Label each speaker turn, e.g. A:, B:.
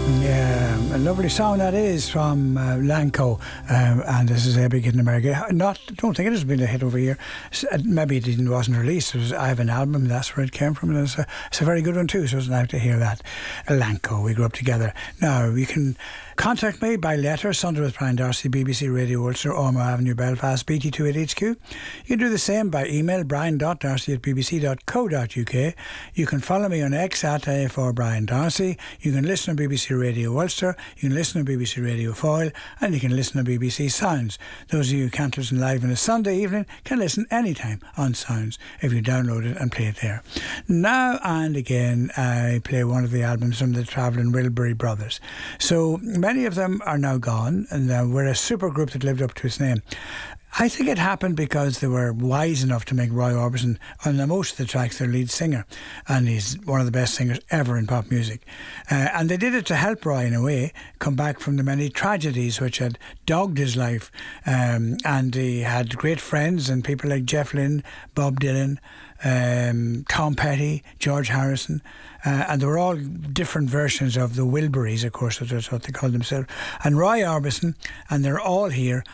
A: Yeah, a lovely song that is from Lanco, and this is a big hit in America. Don't think it has been a hit over here. Maybe it wasn't released. I have an album, that's where it came from, and it's a very good one too, so it's nice to hear that. Lanco, we grew up together. Now, you can contact me by letter, Sunday with Brian Darcy, BBC Radio Ulster, Ormo Avenue, Belfast, BT28HQ. You can do the same by email, brian.darcy@bbc.co.uk. You can follow me on X at for Brian Darcy. You can listen on BBC Radio Ulster, you can listen on BBC Radio Foyle, and you can listen on BBC Sounds. Those of you who can't listen live on a Sunday evening can listen anytime on Sounds if you download it and play it there. Now and again, I play one of the albums from the Travelling Wilbury Brothers. So many of them are now gone, and we're a super group that lived up to its name. I think it happened because they were wise enough to make Roy Orbison, on most of the tracks, their lead singer. And he's one of the best singers ever in pop music. And they did it to help Roy, in a way, come back from the many tragedies which had dogged his life. And he had great friends and people like Jeff Lynne, Bob Dylan, Tom Petty, George Harrison, and they were all different versions of the Wilburys, of course, that's what they called themselves, and Roy Orbison, and they're all here